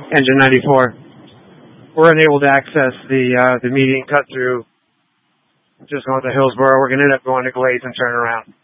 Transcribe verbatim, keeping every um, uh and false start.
Engine ninety-four. We're unable to access the uh, the median cut through. Just going to Hillsboro. We're going to end up going to Glades and turn around.